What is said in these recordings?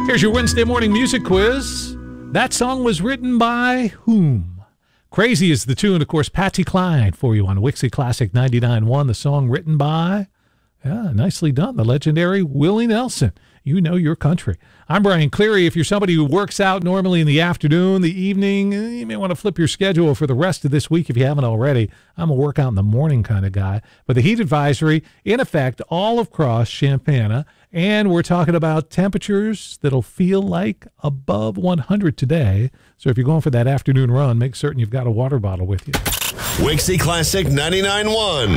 Here's your Wednesday morning music quiz. That song was written by whom? Crazy is the tune, of course, Patsy Cline for you on Wixie Classic 99.1. The song written by, nicely done, the legendary Willie Nelson. You know your country. I'm Brian Cleary. If you're somebody who works out normally in the afternoon, the evening, you may want to flip your schedule for the rest of this week if you haven't already. I'm a workout in the morning kind of guy. But the heat advisory, in effect, all across Champaign. And we're talking about temperatures that'll feel like above 100 today. So if you're going for that afternoon run, make certain you've got a water bottle with you. Wixie Classic 99.1,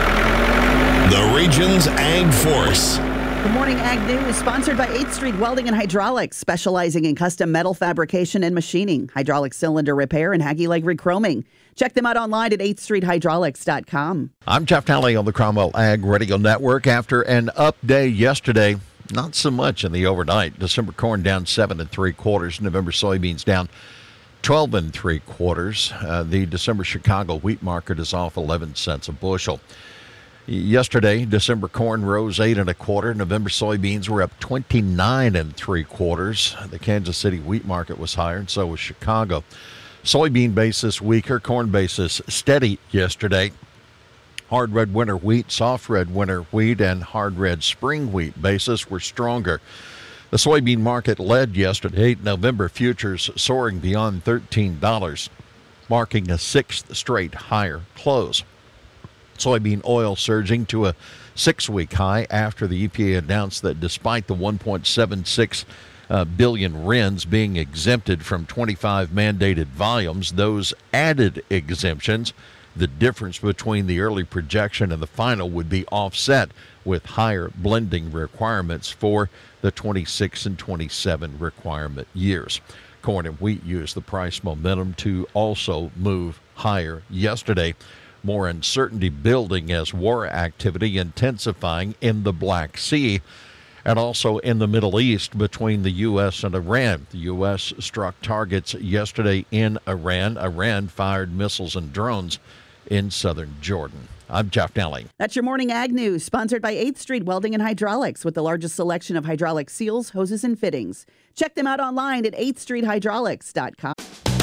the region's Ag Force. Good morning, Ag News, sponsored by 8th Street Welding and Hydraulics, specializing in custom metal fabrication and machining, hydraulic cylinder repair, and Hagie leg rechroming. Check them out online at 8thstreethydraulics.com. I'm Jeff Talley on the Cromwell Ag Radio Network. After an up day yesterday, not so much in the overnight. December corn down 7 3/4. November soybeans down 12 3/4. The December Chicago wheat market is off 11 cents a bushel. Yesterday, December corn rose 8 1/4. November soybeans were up 29 3/4. The Kansas City wheat market was higher, and so was Chicago. Soybean basis weaker, corn basis steady yesterday. Hard red winter wheat, soft red winter wheat, and hard red spring wheat basis were stronger. The soybean market led yesterday. November futures soaring beyond $13, marking a sixth straight higher close. Soybean oil surging to a 6-week high after the EPA announced that despite the 1.76 billion RINs being exempted from 25 mandated volumes, those added exemptions, the difference between the early projection and the final, would be offset with higher blending requirements for the 26 and 27 requirement years. Corn and wheat used the price momentum to also move higher yesterday. More uncertainty building as war activity intensifying in the Black Sea and also in the Middle East between the U.S. and Iran. The U.S. struck targets yesterday in Iran. Iran fired missiles and drones in southern Jordan. I'm Jeff Talley. That's your morning Ag News, sponsored by 8th Street Welding and Hydraulics, with the largest selection of hydraulic seals, hoses, and fittings. Check them out online at 8thstreethydraulics.com.